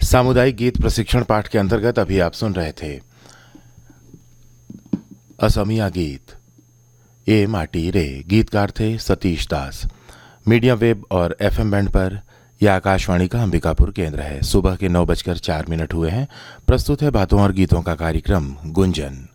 सामुदायिक गीत प्रशिक्षण पाठ के अंतर्गत अभी आप सुन रहे थे असमिया गीत ए माटी रे। गीतकार थे सतीश दास। मीडियम वेब और एफएम बैंड पर यह आकाशवाणी का अंबिकापुर केंद्र है। सुबह के 9:04 हुए हैं। प्रस्तुत है बातों और गीतों का कार्यक्रम गुंजन।